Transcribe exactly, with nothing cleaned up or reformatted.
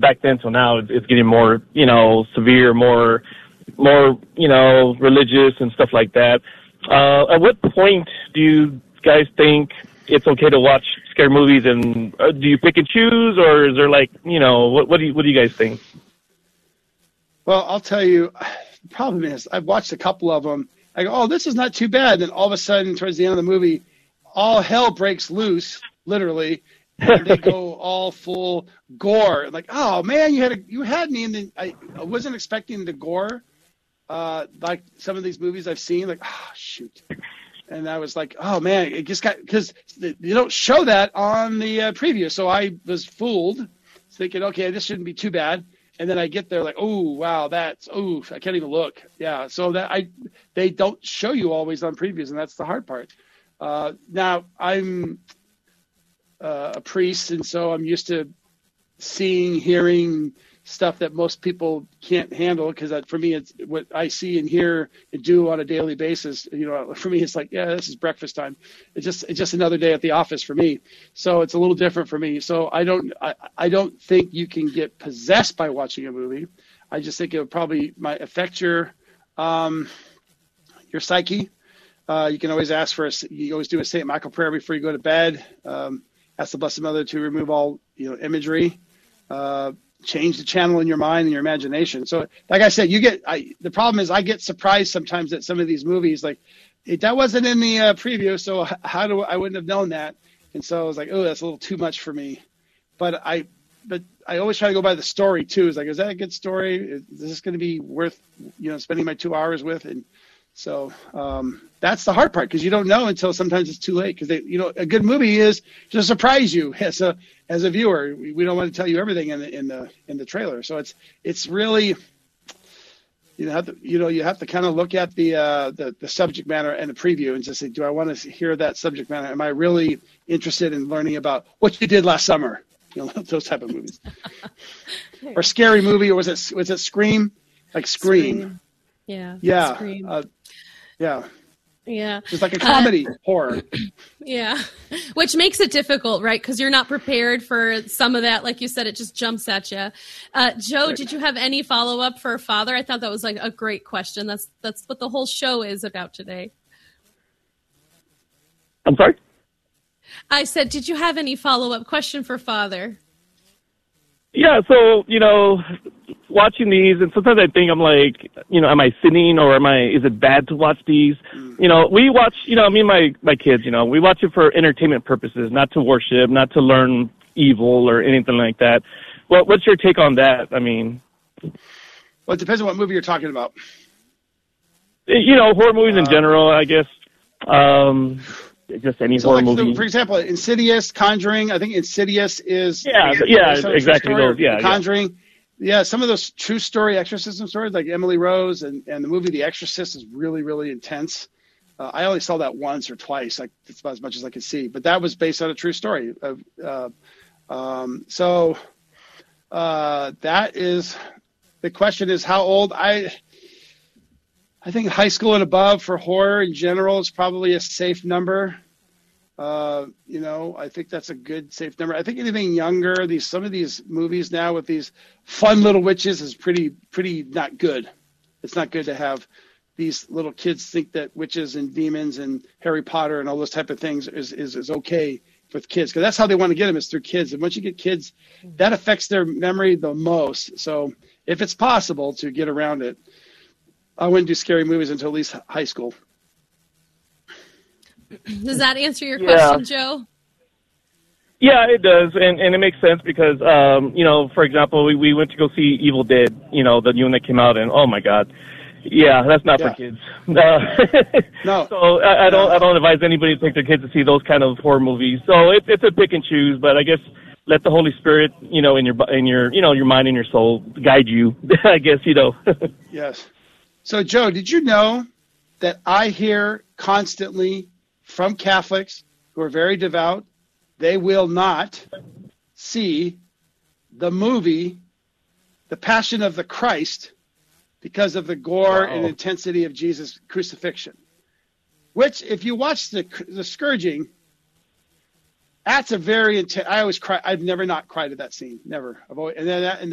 back then till now, it's, it's getting more, you know, severe, more, more, you know, religious and stuff like that. Uh, at what point do you guys think it's okay to watch scary movies, and uh, do you pick and choose, or is there like, you know, what, what do you, what do you guys think? Well, I'll tell you, the problem is I've watched a couple of them. I go, oh, this is not too bad. Then all of a sudden, towards the end of the movie, all hell breaks loose, literally, and they go all full gore. Like, oh man, you had a, you had me, and then I, I wasn't expecting the gore, uh, like some of these movies I've seen. Like, oh shoot, and I was like, oh man, it just got, because you don't show that on the uh, preview, so I was fooled, thinking, okay, this shouldn't be too bad. And then I get there like, oh wow, that's oh I can't even look. Yeah, so that I they don't show you always on previews, and that's the hard part. Uh, now I'm uh, a priest, and so I'm used to seeing, hearing stuff that most people can't handle, because for me, it's what I see and hear and do on a daily basis. You know, for me, it's like, yeah, this is breakfast time. It's just it's just another day at the office for me. So it's a little different for me. So I don't I, I don't think you can get possessed by watching a movie. I just think it would probably might affect your um, your psyche. Uh, you can always ask for a you always do a Saint Michael prayer before you go to bed. Um, ask the Blessed Mother to remove all you know imagery. Uh, change the channel in your mind and your imagination. So like I said, you get, I, the problem is I get surprised sometimes at some of these movies, like it, that wasn't in the uh, preview. So how do I wouldn't have known that. And so I was like, oh, that's a little too much for me. But I, but I always try to go by the story too. It's like, is that a good story? Is this going to be worth, you know, spending my two hours with? And so um, that's the hard part, because you don't know until sometimes it's too late. Because you know, a good movie is to surprise you as a as a viewer. We, we don't want to tell you everything in the in the in the trailer. So it's it's really you have to you know you have to kind of look at the uh, the the subject matter and the preview and just say, do I want to hear that subject matter? Am I really interested in learning about what you did last summer? You know, those type of movies. Or scary movie, or was it was it Scream? Like Scream. Scream. Yeah. Yeah. Scream. Uh, yeah. Yeah. It's like a comedy uh, horror. Yeah. Which makes it difficult, right? Because you're not prepared for some of that. Like you said, it just jumps at you. Uh, Joe, right. Did you have any follow-up for Father? I thought that was like a great question. That's that's what the whole show is about today. I'm sorry? I said, did you have any follow-up question for Father? Yeah, so, you know, watching these, and sometimes I think I'm like, you know, am I sinning, or am I, is it bad to watch these? You know, we watch, you know, me and my, my kids, you know, we watch it for entertainment purposes, not to worship, not to learn evil or anything like that. Well, what's your take on that? I mean. Well, it depends on what movie you're talking about. You know, horror movies uh, in general, I guess. Um, just any so horror like, movie. So for example, Insidious, Conjuring. I think Insidious is yeah, yeah, exactly. Those, yeah, Conjuring. Yeah. yeah, some of those true story exorcism stories, like Emily Rose, and, and the movie The Exorcist, is really, really intense. Uh, I only saw that once or twice. Like that's about as much as I could see. But that was based on a true story. Uh, uh, um, so uh, that is the question: is how old I. I think high school and above for horror in general is probably a safe number. Uh, you know, I think that's a good safe number. I think anything younger, these some of these movies now with these fun little witches is pretty pretty not good. It's not good to have these little kids think that witches and demons and Harry Potter and all those type of things is is, is okay with kids, because that's how they want to get them, is through kids. And once you get kids, that affects their memory the most. So if it's possible to get around it, I wouldn't do scary movies until at least high school. Does that answer your yeah. question, Joe? Yeah, it does, and and it makes sense because, um, you know, for example, we, we went to go see Evil Dead, you know, the new one that came out, and oh my God, yeah, that's not yeah. for kids. Uh, no. So I, I don't I don't advise anybody to take their kids to see those kind of horror movies. So it, it's a pick and choose, but I guess let the Holy Spirit, you know, in your in your you know your mind and your soul guide you. I guess you know. Yes. So, Joe, did you know that I hear constantly from Catholics who are very devout, they will not see the movie The Passion of the Christ because of the gore wow. and intensity of Jesus' crucifixion? Which, if you watch the the scourging, that's a very intense. I always cry. I've never not cried at that scene. Never. I've always, and then that, and